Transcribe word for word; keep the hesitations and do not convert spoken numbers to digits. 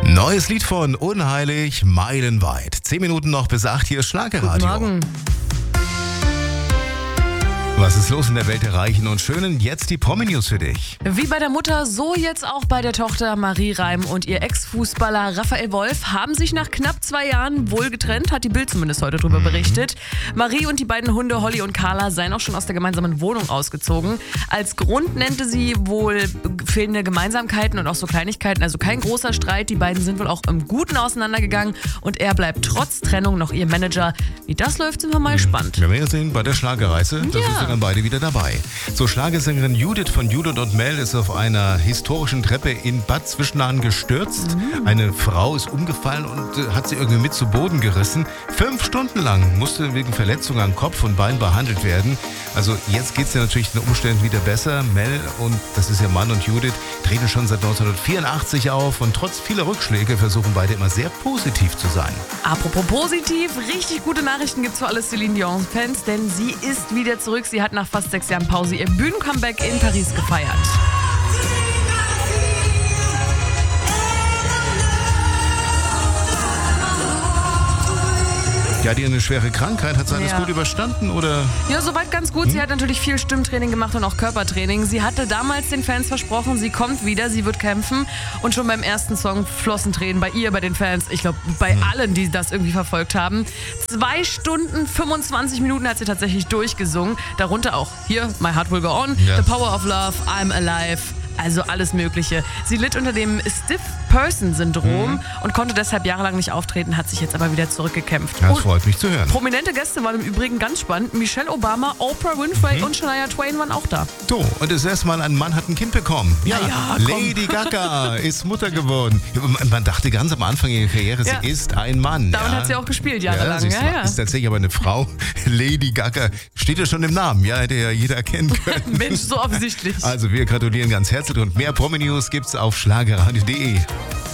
Neues Lied von Unheilig, meilenweit. Zehn Minuten noch bis acht, hier ist Schlagerradio. Guten Morgen. Was ist los in der Welt der Reichen und Schönen? Jetzt die Promi-News für dich. Wie bei der Mutter, so jetzt auch bei der Tochter. Marie Reim und ihr Ex-Fußballer Raphael Wolf haben sich nach knapp zwei Jahren wohl getrennt, hat die Bild zumindest heute darüber berichtet. Marie und die beiden Hunde Holly und Carla seien auch schon aus der gemeinsamen Wohnung ausgezogen. Als Grund nannte sie wohl fehlende Gemeinsamkeiten und auch so Kleinigkeiten, also kein großer Streit. Die beiden sind wohl auch im Guten auseinandergegangen und er bleibt trotz Trennung noch ihr Manager. Wie das läuft, sind wir mal gespannt. Wir werden ja sehen bei der Schlagerreise, da Ja. sind sie dann beide wieder dabei. So, Schlagersängerin Judith von Judith und Mel ist auf einer historischen Treppe in Bad Zwischenahn gestürzt. Mhm. Eine Frau ist umgefallen und äh, hat sie irgendwie mit zu Boden gerissen. Fünf Stunden lang musste wegen Verletzungen am Kopf und Bein behandelt werden. Also jetzt geht es ja natürlich den Umständen wieder besser. Mel und, das ist ihr Mann, und Judith treten schon seit neunzehnhundertvierundachtzig auf und trotz vieler Rückschläge versuchen beide immer sehr positiv zu sein. Apropos positiv, richtig gute Nachrichten gibt's für alle Celine Dion-Fans, denn sie ist wieder zurück. Sie hat nach fast sechs Jahren Pause ihr Bühnencomeback in Paris gefeiert. Ja, die eine schwere Krankheit, hat sie alles Ja. gut überstanden, oder? Ja, soweit ganz gut. Sie hat natürlich viel Stimmtraining gemacht und auch Körpertraining. Sie hatte damals den Fans versprochen, sie kommt wieder, sie wird kämpfen. Und schon beim ersten Song flossen Tränen bei ihr, bei den Fans. Ich glaube, bei Hm. allen, die das irgendwie verfolgt haben. Zwei Stunden, fünfundzwanzig Minuten hat sie tatsächlich durchgesungen. Darunter auch hier, My Heart Will Go On, Ja. The Power of Love, I'm Alive. Also alles Mögliche. Sie litt unter dem Stiff-Person-Syndrom Mhm. und konnte deshalb jahrelang nicht auftreten, hat sich jetzt aber wieder zurückgekämpft. Ja, das Und freut mich zu hören. prominente Gäste waren im Übrigen ganz spannend. Michelle Obama, Oprah Winfrey und Shania Twain waren auch da. So, und das erste Mal ein Mann hat ein Kind bekommen. Ja, ja, komm. Lady Gaga ist Mutter geworden. Ja, man- Man dachte ganz am Anfang ihrer Karriere, Ja. sie ist ein Mann. Damit ja. hat sie auch gespielt, Ja, jahrelang. siehst du Ja, mal, ja. ist tatsächlich aber eine Frau. Lady Gaga steht ja schon im Namen. Ja, hätte ja jeder erkennen können. Mensch, so offensichtlich. Also wir gratulieren ganz herzlich und mehr Promi-News gibt's auf schlagerradio punkt de.